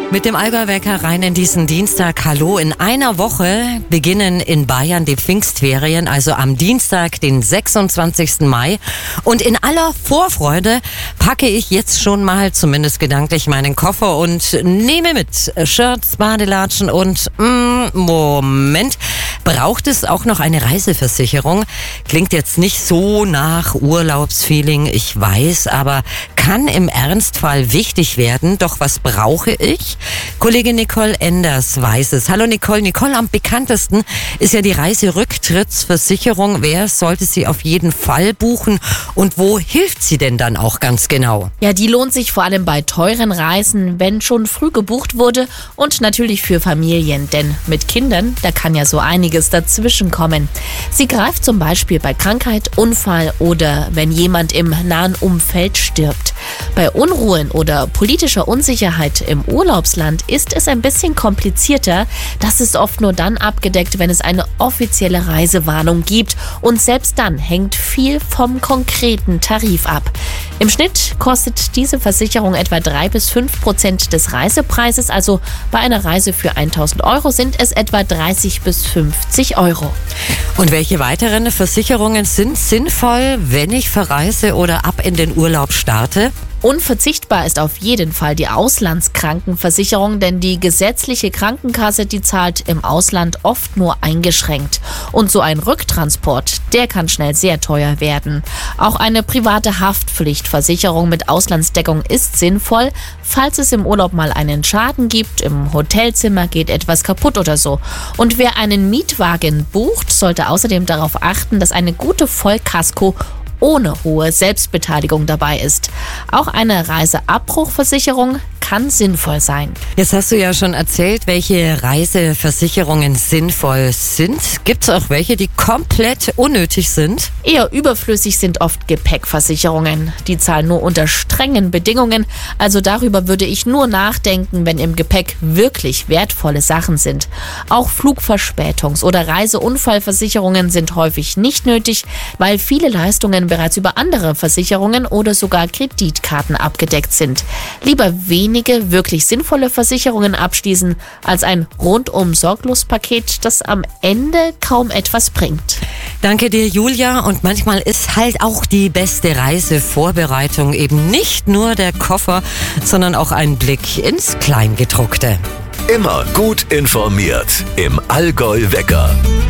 Mit dem Allgäu-Wecker rein in diesen Dienstag. Hallo, in einer Woche beginnen in Bayern die Pfingstferien, also am Dienstag, den 26. Mai. Und in aller Vorfreude packe ich jetzt schon mal, zumindest gedanklich, meinen Koffer und nehme mit Shirts, Badelatschen und Moment, braucht es auch noch eine Reiseversicherung? Klingt jetzt nicht so nach Urlaubsfeeling, ich weiß, aber kann im Ernstfall wichtig werden. Doch was brauche ich? Kollegin Nicole Enders weiß es. Hallo Nicole. Nicole, am bekanntesten ist ja die Reiserücktrittsversicherung. Wer sollte sie auf jeden Fall buchen und wo hilft sie denn dann auch ganz genau? Ja, die lohnt sich vor allem bei teuren Reisen, wenn schon früh gebucht wurde, und natürlich für Familien, denn mit Kindern, da kann ja so einiges dazwischen kommen. Sie greift zum Beispiel bei Krankheit, Unfall oder wenn jemand im nahen Umfeld stirbt. Bei Unruhen oder politischer Unsicherheit im Urlaubsland ist es ein bisschen komplizierter. Das ist oft nur dann abgedeckt, wenn es eine offizielle Reisewarnung gibt. Und selbst dann hängt viel vom konkreten Tarif ab. Im Schnitt kostet diese Versicherung etwa 3-5% des Reisepreises. Also bei einer Reise für 1.000 Euro sind es etwa 30 bis 50 Euro. Und welche weiteren Versicherungen sind sinnvoll, wenn ich verreise oder ab in den Urlaub starte? Unverzichtbar ist auf jeden Fall die Auslandskrankenversicherung, denn die gesetzliche Krankenkasse, die zahlt im Ausland oft nur eingeschränkt. Und so ein Rücktransport, der kann schnell sehr teuer werden. Auch eine private Haftpflichtversicherung mit Auslandsdeckung ist sinnvoll, falls es im Urlaub mal einen Schaden gibt, im Hotelzimmer geht etwas kaputt oder so. Und wer einen Mietwagen bucht, sollte außerdem darauf achten, dass eine gute Vollkasko ohne hohe Selbstbeteiligung dabei ist. Auch eine Reiseabbruchversicherung kann sinnvoll sein. Jetzt hast du ja schon erzählt, welche Reiseversicherungen sinnvoll sind. Gibt es auch welche, die komplett unnötig sind? Eher überflüssig sind oft Gepäckversicherungen. Die zahlen nur unter strengen Bedingungen. Also darüber würde ich nur nachdenken, wenn im Gepäck wirklich wertvolle Sachen sind. Auch Flugverspätungs- oder Reiseunfallversicherungen sind häufig nicht nötig, weil viele Leistungen bereits über andere Versicherungen oder sogar Kreditkarten abgedeckt sind. Lieber wenige wirklich sinnvolle Versicherungen abschließen, als ein Rundum-Sorglos-Paket, das am Ende kaum etwas bringt. Danke dir, Julia. Und manchmal ist halt auch die beste Reisevorbereitung eben nicht nur der Koffer, sondern auch ein Blick ins Kleingedruckte. Immer gut informiert im Allgäu-Wecker.